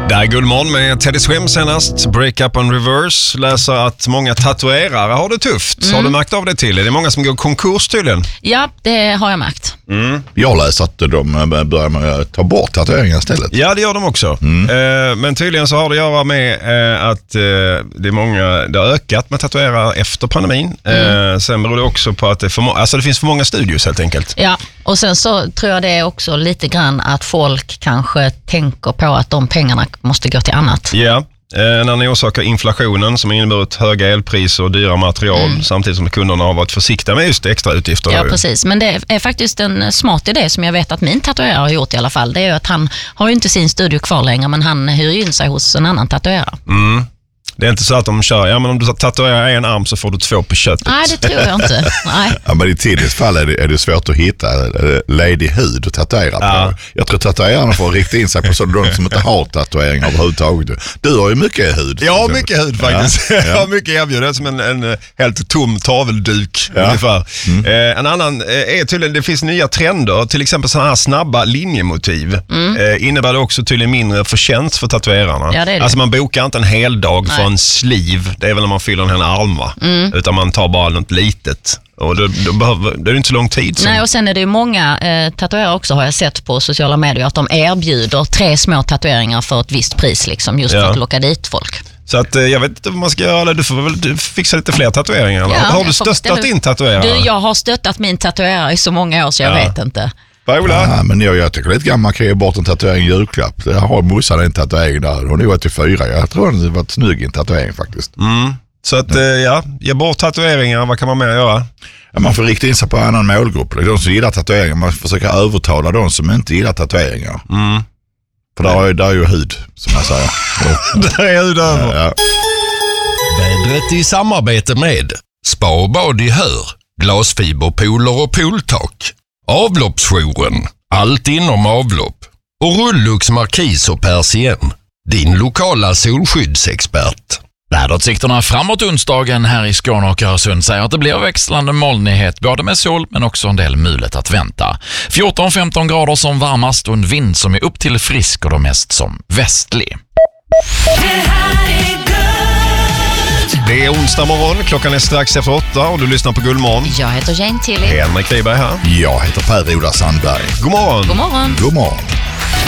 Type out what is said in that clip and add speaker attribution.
Speaker 1: Det är Guldmorgon med Teddy Swim senast. Break Up on Reverse. Läser att många tatuerare har det tufft. Har du märkt av det till? Är det många som går konkurs tydligen?
Speaker 2: Ja, det har jag märkt.
Speaker 3: Jag läser att de börjar med att ta bort tatueringar istället.
Speaker 1: Ja, det gör de också. Men tydligen så har det att göra med att det är många, det har ökat med tatuerare efter pandemin. Sen beror det också på att det finns för många studios helt enkelt.
Speaker 2: Ja, och sen så tror jag det är också lite grann att folk kanske tänker på att de pengarna måste gå till annat.
Speaker 1: Ja. När ni orsakar inflationen som inneburit höga elpriser och dyra material samtidigt som kunderna har varit försiktiga med just extra utgifter.
Speaker 2: Ja, precis. Men det är faktiskt en smart idé som jag vet att min tatuerare har gjort i alla fall. Det är ju att han har ju inte sin studio kvar längre, men han hyr in sig hos en annan tatuerare.
Speaker 1: Det är inte så att de kör, men om du tatuerar en arm så får du 2 på köpet.
Speaker 2: Nej, det tror jag inte. Nej.
Speaker 3: Ja, men i tidigt fall är det svårt att hitta ledig hud att tatuera på. Jag tror tatuerarna får rikta in sig på sådana som inte har tatueringar överhuvudtaget. Du har ju mycket hud.
Speaker 1: Ja, mycket hud faktiskt. Ja. Jag har mycket erbjudet som en helt tom tavelduk ungefär. En annan är tydligen, det finns nya trender, till exempel sådana här snabba linjemotiv. Innebär det också tydligen mindre förtjänst för tatuerarna.
Speaker 2: Ja, det är det.
Speaker 1: Alltså man bokar inte en hel dag för en sleeve, det är väl när man fyller en hel arm va? Utan man tar bara något litet. Och då är det inte så lång tid.
Speaker 2: Nej, och sen är det ju många tatuerare också, har jag sett på sociala medier, att de erbjuder 3 små tatueringar för ett visst pris liksom, just för att locka dit folk.
Speaker 1: Så att jag vet inte vad man ska göra, eller du får väl fixa lite fler tatueringar. Ja, har du stöttat din tatuerare?
Speaker 2: Du, jag har stöttat min tatuerare i så många år så jag vet inte.
Speaker 3: Ja, men jag tycker lite grann man kan ge bort en tatuering i julklapp. Jag har morsan en tatuering där. Hon är 84. Jag tror hon har varit snygg i en tatuering faktiskt.
Speaker 1: Så att ge bort tatueringar, vad kan man mer göra?
Speaker 3: Ja, man får rikta in sig på en annan målgrupp. Det är de som gillar tatueringar. Man försöker övertala de som inte gillar tatueringar. För där är ju hud, som jag säger.
Speaker 1: Där är hud över.
Speaker 3: Ja.
Speaker 4: Vädret i samarbete med Spa och bad i Hör, glasfiberpooler och pooltak. Avloppsjouren, allt inom avlopp. Och Rullux Markis och Persien, din lokala solskyddsexpert.
Speaker 5: Väderutsikterna framåt onsdagen här i Skåne och Öresund säger att det blir växlande molnighet både med sol men också en del mulet att vänta. 14-15 grader som varmast och en vind som är upp till frisk och då mest som västlig.
Speaker 1: Det är onsdag morgon, klockan är strax efter 8 och du lyssnar på Guldmorgon.
Speaker 2: Jag heter Jane Tilly.
Speaker 1: Henrik Wiberg här.
Speaker 3: Jag heter Per-Ola Sandberg.
Speaker 1: God morgon.
Speaker 2: God morgon.
Speaker 3: God morgon.